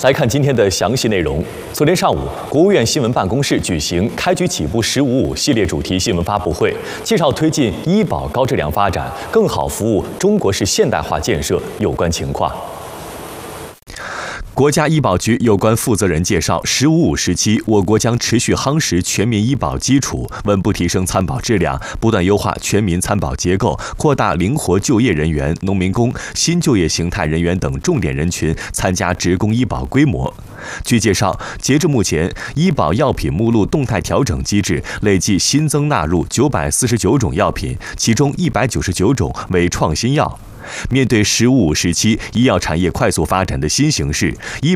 来看今天的详细内容。昨天上午，国务院新闻办公室举行“开局起步15.5”系列主题新闻发布会，介绍推进医保高质量发展、更好服务中国式现代化建设有关情况。国家医保局有关负责人介绍，“15.5”时期，我国将持续夯实全民医保基础，稳步提升参保质量，不断优化全民参保结构，扩大灵活就业人员、农民工、新就业形态人员等重点人群参加职工医保规模。据介绍，截至目前，医保药品目录动态调整机制累计新增纳入949种药品，其中199种为创新药。面对“15.5”时期医药产业快速发展的新形势，医